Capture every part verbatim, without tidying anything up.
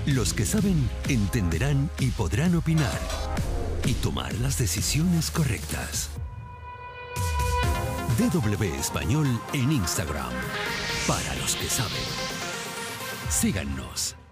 Los que saben entenderán y podrán opinar y tomar las decisiones correctas. D W Español en Instagram. Para los que saben. Síganos.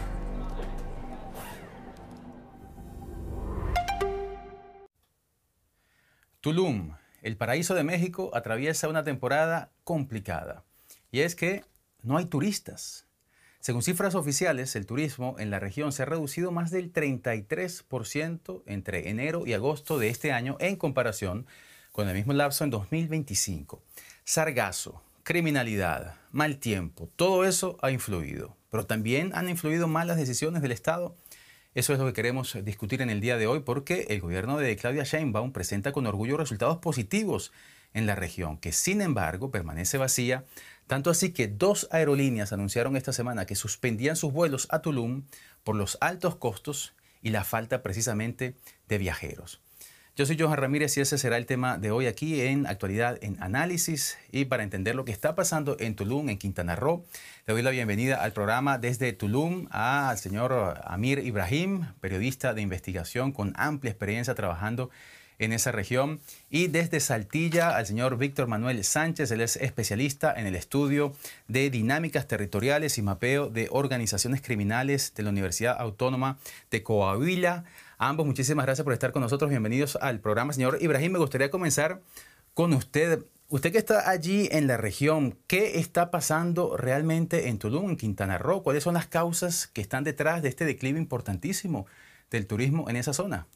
Tulum, el paraíso de México, atraviesa una temporada complicada. Y es que no hay turistas. Según cifras oficiales, el turismo en la región se ha reducido más del treinta y tres por ciento entre enero y agosto de este año en comparación con el mismo lapso en dos mil veinticinco. Sargazo, criminalidad, mal tiempo, todo eso ha influido. Pero también han influido malas decisiones del Estado. Eso es lo que queremos discutir en el día de hoy, porque el gobierno de Claudia Sheinbaum presenta con orgullo resultados positivos en la región, que sin embargo permanece vacía, tanto así que dos aerolíneas anunciaron esta semana que suspendían sus vuelos a Tulum por los altos costos y la falta precisamente de viajeros. Yo soy Johan Ramírez y ese será el tema de hoy aquí en Actualidad en Análisis. Y para entender lo que está pasando en Tulum, en Quintana Roo, le doy la bienvenida al programa desde Tulum al señor Amir Ibrahim, periodista de investigación con amplia experiencia trabajando en esa región. Y desde Saltilla al señor Víctor Manuel Sánchez, él es especialista en el estudio de dinámicas territoriales y mapeo de organizaciones criminales de la Universidad Autónoma de Coahuila. A ambos, muchísimas gracias por estar con nosotros. Bienvenidos al programa. Señor Ibrahim, me gustaría comenzar con usted. Usted que está allí en la región, ¿qué está pasando realmente en Tulum, en Quintana Roo? ¿Cuáles son las causas que están detrás de este declive importantísimo del turismo en esa zona?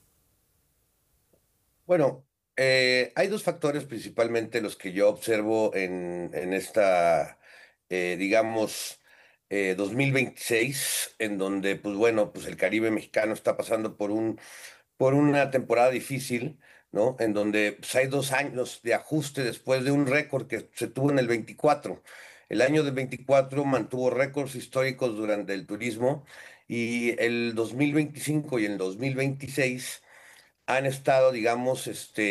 Bueno, eh, hay dos factores principalmente los que yo observo en, en esta, eh, digamos, eh, dos mil veintiséis, en donde, pues bueno, pues el Caribe mexicano está pasando por un, por una temporada difícil, ¿no? En donde pues, hay dos años de ajuste después de un récord que se tuvo en el veinticuatro. El año del veinticuatro mantuvo récords históricos durante el turismo y el dos mil veinticinco y el dos mil veintiséis han estado, digamos, este